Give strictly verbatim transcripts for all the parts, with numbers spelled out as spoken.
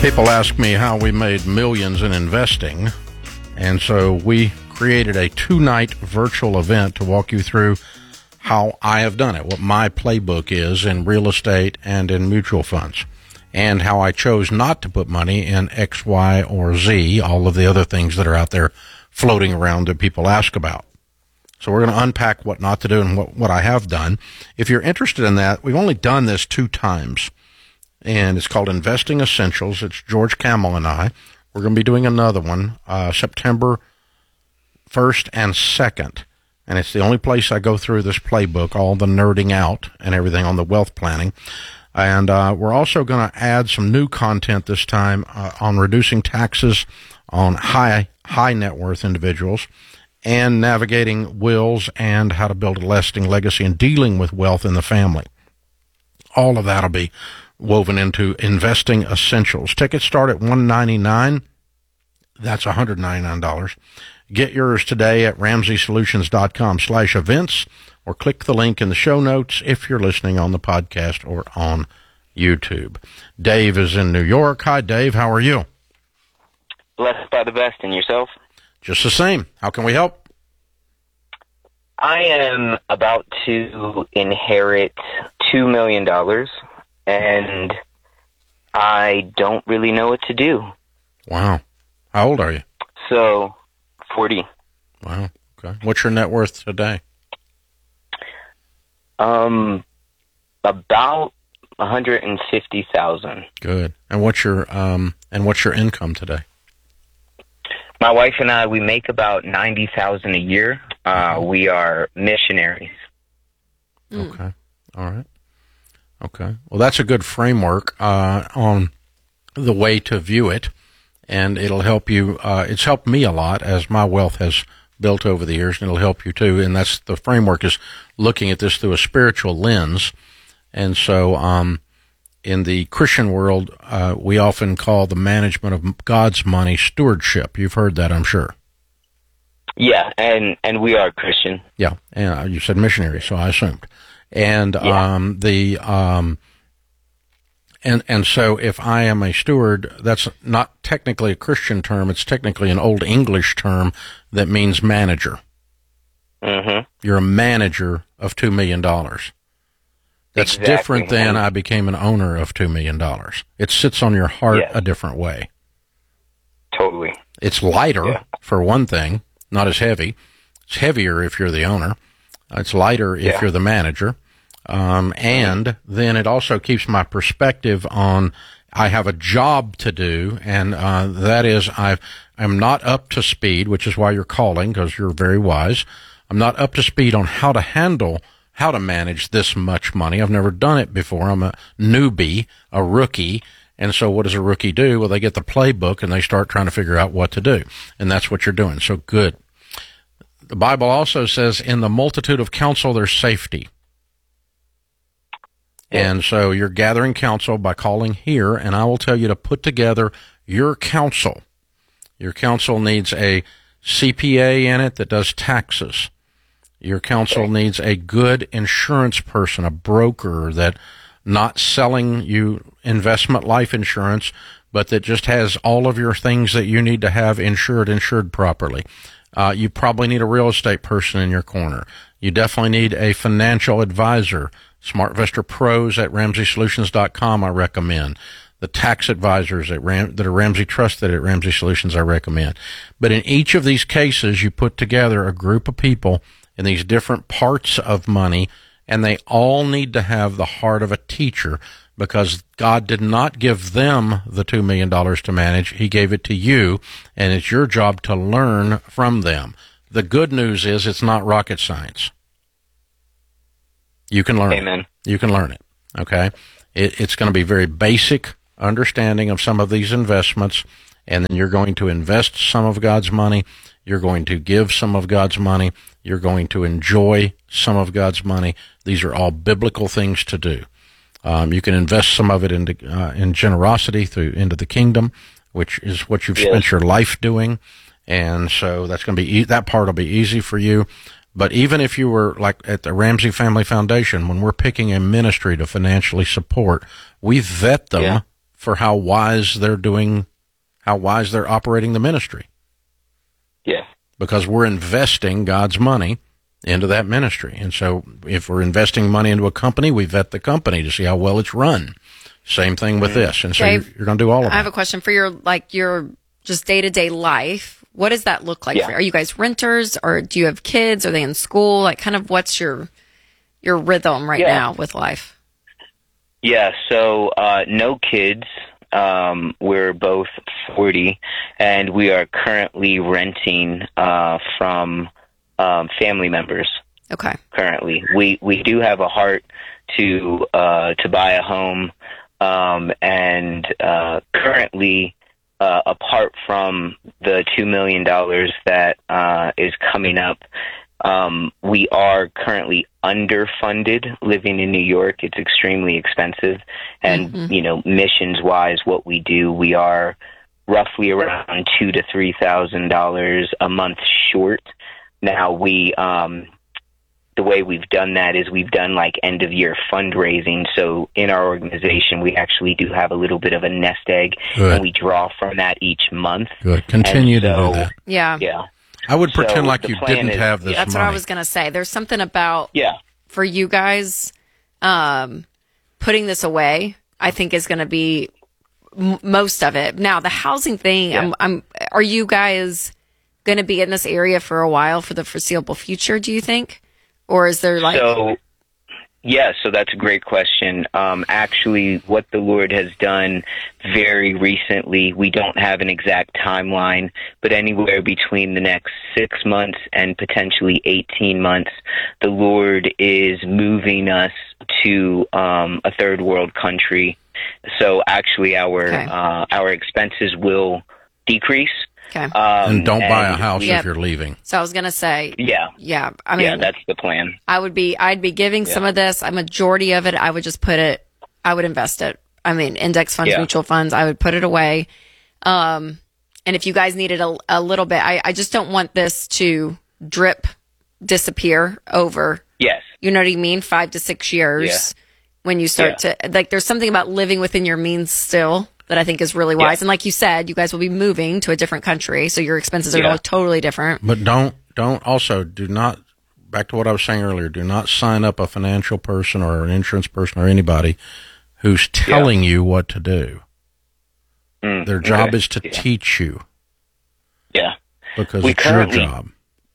People ask me how we made millions in investing, and so we created a two-night virtual event to walk you through how I have done it, what my playbook is in real estate and in mutual funds, and how I chose not to put money in X, Y, or Z, all of the other things that are out there floating around that people ask about. So we're going to unpack what not to do and what, what I have done. If you're interested in that, we've only done this two times, and it's called Investing Essentials. It's George Kamel and I. We're going to be doing another one uh, September first and second, and it's the only place I go through this playbook, all the nerding out and everything on the wealth planning. And uh, we're also going to add some new content this time uh, on reducing taxes on high high net worth individuals, and navigating wills, and how to build a lasting legacy and dealing with wealth in the family. All of that will be woven into Investing Essentials. Tickets start at one hundred ninety-nine dollars. That's one hundred ninety-nine dollars. Get yours today at ramsey solutions dot com slash events, or click the link in the show notes if you're listening on the podcast or on YouTube. Dave is in New York. Hi, Dave. How are you? Blessed by the best. And yourself? Just the same. How can we help? I am about to inherit two million dollars, and I don't really know what to do. Wow. How old are you? So, forty. Wow. Okay. What's your net worth today? Um, about one hundred fifty thousand dollars. Good. And what's your um and what's your income today? My wife and I, we make about ninety thousand dollars a year. Uh, we are missionaries. Okay. All right. Okay. Well, that's a good framework uh, on the way to view it, and it'll help you. Uh, it's helped me a lot as my wealth has built over the years, and it'll help you too. And that's the framework, is looking at this through a spiritual lens. And so, um, in the Christian world, uh, we often call the management of God's money stewardship. You've heard that, I'm sure. Yeah, and, and we are Christian. Yeah, and you said missionary, so I assumed. And yeah. um, the um, and and so if I am a steward, that's not technically a Christian term. It's technically an Old English term that means manager. Mm-hmm. You're a manager of two million dollars. That's exactly. different than I became an owner of two million dollars. It sits on your heart yes. a different way. Totally. It's lighter, yeah. for one thing, not as heavy. It's heavier if you're the owner. It's lighter if yeah. you're the manager. Um, and then it also keeps my perspective on, I have a job to do, and uh, that is I've, I'm not up to speed, which is why you're calling, because you're very wise. I'm not up to speed on how to handle how to manage this much money. I've never done it before. I'm a newbie, a rookie. And so what does a rookie do? Well, they get the playbook and they start trying to figure out what to do. And that's what you're doing. So good. The Bible also says, in the multitude of counsel, there's safety. And so you're gathering counsel by calling here, and I will tell you to put together your counsel. Your counsel needs a C P A in it that does taxes. Your counsel needs a good insurance person, a broker that not selling you investment life insurance, but that just has all of your things that you need to have insured, insured properly. Uh, you probably need a real estate person in your corner. You definitely need a financial advisor. SmartVestor Pros at ramsey solutions dot com I recommend. The tax advisors at Ram, that are Ramsey Trusted at Ramsey Solutions I recommend. But in each of these cases, you put together a group of people in these different parts of money, and they all need to have the heart of a teacher, because God did not give them the two million dollars to manage. He gave it to you, and it's your job to learn from them. The good news is it's not rocket science. You can learn Amen. it. You can learn it, okay? It, it's going to be very basic understanding of some of these investments, and then you're going to invest some of God's money. You're going to give some of God's money. You're going to enjoy some of God's money. These are all biblical things to do. Um, you can invest some of it into uh, in generosity through into the kingdom, which is what you've yes. spent your life doing, and so that's going to be e- that part will be easy for you. But even if you were like at the Ramsey Family Foundation, when we're picking a ministry to financially support, we vet them. Yeah. for how wise they're doing, how wise they're operating the ministry. Yeah. Because we're investing God's money into that ministry. And so if we're investing money into a company, we vet the company to see how well it's run. Same thing with this. And so Dave, you're, you're going to do all of that. I have a question for your, like, your just day-to-day life. What does that look like? Yeah. For, are you guys renters, or do you have kids? Are they in school? Like, kind of what's your your rhythm right Yeah. now with life? Yeah, so uh, no kids. Um, we're both forty, and we are currently renting uh, from um, family members. Okay. Currently, we we do have a heart to uh, to buy a home, um, and uh, currently, uh, apart from the two million dollars that uh, is coming up, um, we are currently underfunded living in New York. It's extremely expensive, and Mm-hmm. you know, missions wise, what we do, we are roughly around two to three thousand dollars a month short. Now we. Um, The way we've done that is we've done like end of year fundraising. So in our organization, we actually do have a little bit of a nest egg, Good. and we draw from that each month. Good. Continue And to so- do that. Yeah. Yeah. I would So pretend like the you plan didn't is- have this That's money. what I was going to say. There's something about, Yeah. for you guys, um, putting this away, I think is going to be m- most of it. Now, the housing thing, Yeah. I'm, I'm, are you guys going to be in this area for a while, for the foreseeable future, do you think? Or is there like... So, yeah, so that's a great question. Um, actually, what the Lord has done very recently, we don't have an exact timeline, but anywhere between the next six months and potentially eighteen months, the Lord is moving us to um, a third world country. So actually, our Okay. uh, our expenses will decrease. Okay. Um, and don't buy a house we- Yep. if you're leaving. So I was going to say, Yeah, yeah, I mean, yeah, that's the plan. I would be, I'd be giving some Yeah. of this, a majority of it, I would just put it, I would invest it. I mean, index funds, Yeah. mutual funds, I would put it away. Um, and if you guys needed a, a little bit, I, I just don't want this to drip, disappear over, Yes. you know what I mean? Five to six years Yeah. when you start to, like, there's something about living within your means still that I think is really wise. Yeah. And like you said, you guys will be moving to a different country. So your expenses are Yeah. totally different. But don't, don't also do not, back to what I was saying earlier, do not sign up a financial person or an insurance person or anybody who's telling you what to do. Mm, Their job okay. is to Yeah. teach you Yeah. because We it's your currently- job.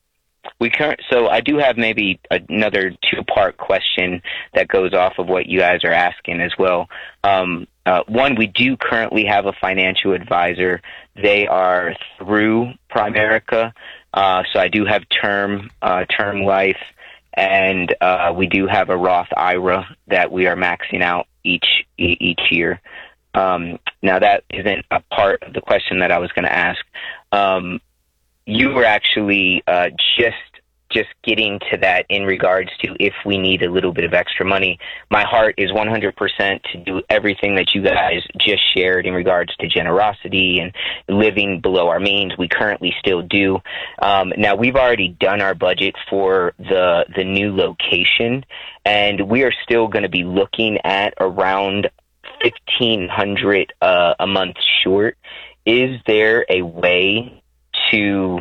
We current, so I do have maybe another two-part question that goes off of what you guys are asking as well. Um, uh, one, we do currently have a financial advisor. They are through Primerica, uh, so I do have term uh, term life, and uh, we do have a Roth I R A that we are maxing out each e- each year. Um, now that isn't a part of the question that I was going to ask. Um, You were actually uh, just just getting to that in regards to if we need a little bit of extra money. My heart is one hundred percent to do everything that you guys just shared in regards to generosity and living below our means. We currently still do. Um, now, we've already done our budget for the the new location, and we are still going to be looking at around fifteen hundred dollars uh, a month short. Is there a way to,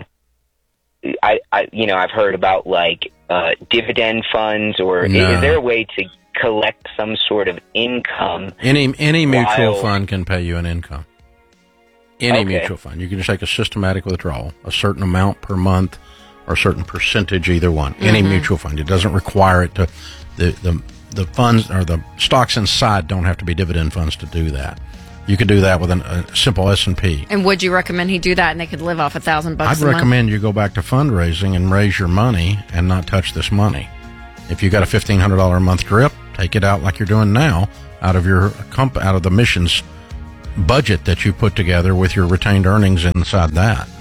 I, I, you know, I've heard about like uh, dividend funds, or No. is there a way to collect some sort of income? Any any mutual While- fund can pay you an income. Any Okay. mutual fund. You can just take a systematic withdrawal, a certain amount per month or a certain percentage, either one. Any mutual fund. It doesn't require it to, the, the, the funds or the stocks inside don't have to be dividend funds to do that. You could do that with an, a simple S and P. And would you recommend he do that and they could live off a thousand bucks I'd a month? recommend you go back to fundraising and raise your money and not touch this money. If you got a fifteen hundred dollars a month drip, take it out like you're doing now out of your comp- out of the missions budget that you put together with your retained earnings inside that.